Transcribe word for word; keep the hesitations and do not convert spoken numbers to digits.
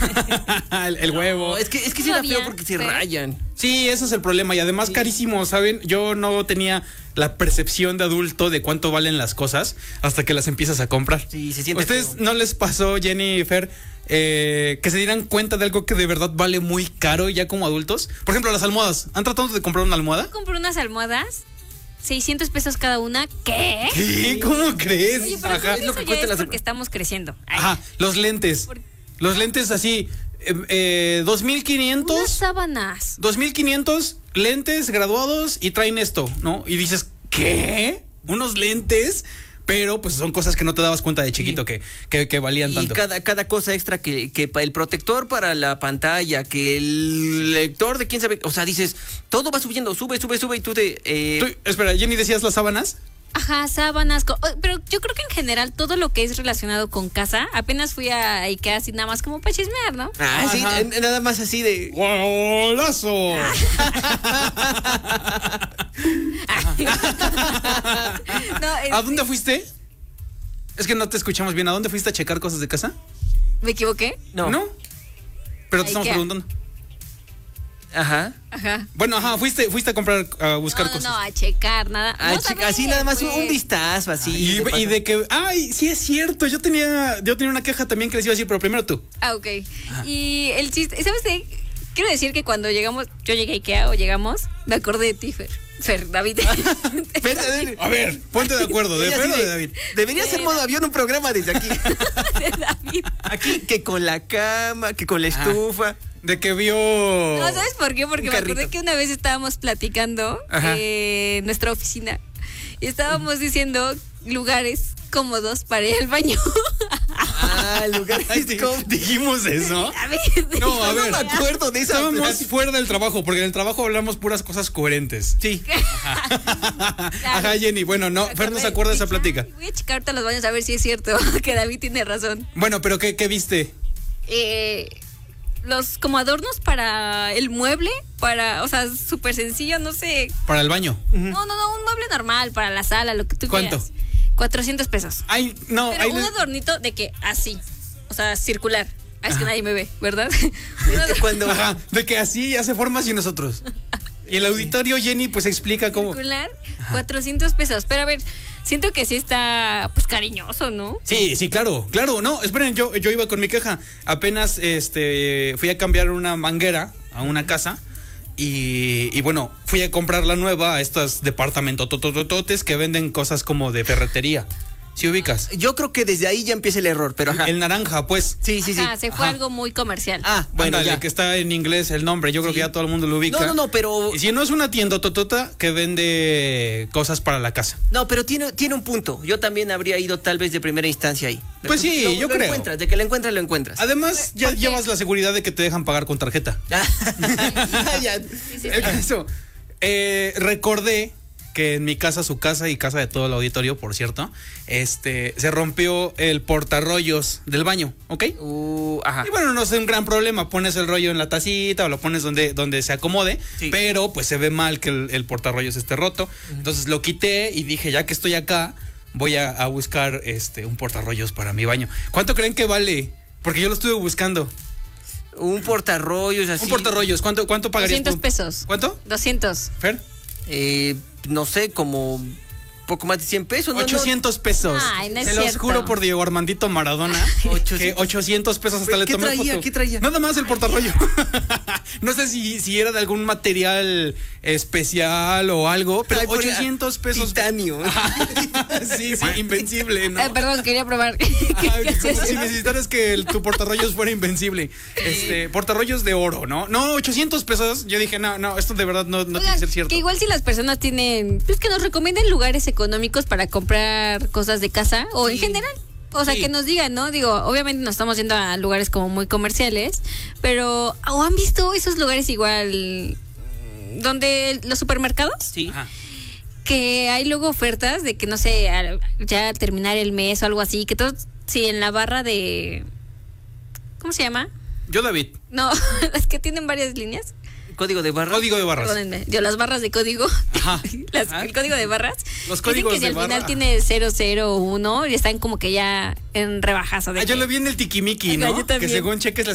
el, el huevo. No, es que, es que sí era feo porque se pero... rayan. Sí, ese es el problema. Y además sí. carísimo, ¿saben? Yo no tenía la percepción de adulto de cuánto valen las cosas hasta que las empiezas a comprar. Sí, se siente ¿Ustedes feo. no les pasó, Jenny y Fer, eh, que se dieran cuenta de algo que de verdad vale muy caro ya como adultos? Por ejemplo, las almohadas. ¿Han tratado de comprar una almohada? Compré unas almohadas, seiscientos pesos cada una. ¿Qué? ¿Qué? ¿Cómo crees? Oye, pero Ajá. es lo que cuesta es porque estamos creciendo. Ay. Ajá, los lentes. Por... Los lentes así, eh, eh, dos mil quinientos. Unas sábanas. dos mil quinientos lentes graduados y traen esto, ¿no? Y dices, ¿qué? ¿Unos lentes? Pero pues son cosas que no te dabas cuenta de chiquito sí. que, que, que valían y tanto. Y cada, cada cosa extra que, que el protector para la pantalla, que el lector de quién sabe, o sea, dices, todo va subiendo, sube, sube, sube y tú te... Eh... Tú, espera, Jenny, ¿decías las sábanas? Ajá, sábanas, pero yo creo que en general todo lo que es relacionado con casa, apenas fui a Ikea así nada más como para chismear, ¿no? Ah, sí, nada más así de... ¡Golazo! no, es... ¿A dónde fuiste? Es que no te escuchamos bien. ¿A dónde fuiste a checar cosas de casa? ¿Me equivoqué? No. ¿No? Pero te estamos preguntando. Ajá. Ajá. Bueno, ajá, fuiste, fuiste a comprar, a buscar no, no, cosas. No, a checar, nada. A no che así nada más pues. un vistazo, así. Y de, y de que, ay, sí es cierto, yo tenía, yo tenía una queja también que les iba a decir, pero primero tú. Ah, ok. Ajá. Y el chiste, ¿sabes qué? Quiero decir que cuando llegamos, yo llegué a Ikea o llegamos, me acordé de ti, Fer. Fer, David. Fer, a ver, ponte de acuerdo, ¿de Fer o de David? Debería ser modo avión un programa desde aquí. De David. Aquí, que con la cama, que con la estufa. Ah. De que vio... No, ¿sabes por qué? Porque me acordé que una vez estábamos platicando eh, en nuestra oficina y estábamos diciendo lugares cómodos para ir al baño. Ah, lugares cómodos. ¿Dijimos eso? A ver, no, a ver. No me acuerdo de esa. Estábamos fuera del trabajo, porque en el trabajo hablamos puras cosas coherentes. Sí. Ajá, claro. Ajá, Jenny. Bueno, no, Fer no se acuerda de esa plática. Voy a checar ahorita los baños a ver si es cierto que David tiene razón. Bueno, pero ¿qué, qué viste? Eh... Los como adornos para el mueble, para, o sea, súper sencillo, no sé. ¿Para el baño? No, no, no, un mueble normal, para la sala, lo que tú ¿Cuánto? quieras. cuatrocientos pesos. Ay, no. Pero ay, un les... adornito de que así, o sea, circular. Ah, es que nadie me ve, ¿verdad? Cuando... Ajá, de que así hace formas y nosotros. Y el auditorio, Jenny, pues explica cómo. Circular, cuatrocientos pesos. Pero a ver, siento que sí está, pues, cariñoso, ¿no? Sí, sí, claro, claro. No, esperen, yo, yo iba con mi queja. Apenas este, fui a cambiar una manguera a una casa. Y, y bueno, fui a comprar la nueva a estos departamentos totototes que venden cosas como de ferretería. ¿Sí ubicas? Yo creo que desde ahí ya empieza el error, pero ajá. El naranja, pues. Sí, sí, sí. Ah, se fue ajá. algo muy comercial. Ah, bueno, Ándale, ya. que está en inglés el nombre. Yo creo sí. que ya todo el mundo lo ubica. No, no, no, pero... Y si no es una tienda totota que vende cosas para la casa. No, pero tiene, tiene un punto. Yo también habría ido tal vez de primera instancia ahí. Pues sí, lo, yo lo creo. Encuentras, de que lo encuentras, lo encuentras. Además, ya llevas la seguridad de que te dejan pagar con tarjeta. ya. Sí, sí, sí. El caso, eh, recordé que en mi casa, su casa y casa de todo el auditorio, por cierto, este, se rompió el portarrollos del baño, ¿ok? Uh, ajá. Y bueno, no es un gran problema, pones el rollo en la tacita o lo pones donde, donde se acomode, sí. Pero pues se ve mal que el, el portarrollos esté roto. Uh-huh. Entonces lo quité y dije, ya que estoy acá, voy a, a buscar este, un portarrollos para mi baño. ¿Cuánto creen que vale? Porque yo lo estuve buscando. Un portarrollos así. Un portarrollos, ¿cuánto, cuánto pagarías doscientos tú? pesos. ¿Cuánto? doscientos. ¿Fer? Eh, no sé, como poco más de cien pesos. ¿no? ochocientos pesos. Ay, no es Se cierto. los juro por Diego Armandito Maradona. que ochocientos pesos hasta le ¿Qué tomé traía? foto. ¿Qué traía? Nada más el portarrollo. No sé si, si era de algún material especial o algo, pero Ay, ochocientos pesos. Titanio. Sí, sí, invencible, ¿no? Eh, perdón, quería probar. Ah, como si necesitaras que el, tu portarrollos fuera invencible. Este, portarrollos de oro, ¿no? No, ochocientos pesos. Yo dije, no, no, esto de verdad no, no Oigan, tiene que ser cierto. Que igual si las personas tienen, pues que nos recomienden lugares económicos para comprar cosas de casa o sí. En general. O sea, sí. Que nos digan, ¿no? Digo, obviamente nos estamos yendo a lugares como muy comerciales, pero ¿o han visto esos lugares igual donde los supermercados? Sí. Ajá. Que hay luego ofertas de que, no sé, ya terminar el mes o algo así, que todos, sí, en la barra de... ¿Cómo se llama? Yo, David. No, las que tienen varias líneas. Código de barras. Código de barras. Perdónenme, yo las barras de código. Ajá. Las, el código de barras. Los códigos dicen que si de al barra. final tiene cero cero uno y están como que ya en rebajazo. De Ah, que... yo lo vi en el Tiquimiqui, ¿no? Ajá, yo también. Que según cheques